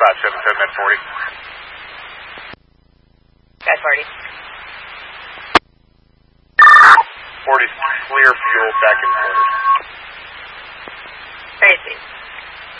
710, med 40. Med 40. 40's clear fuel back in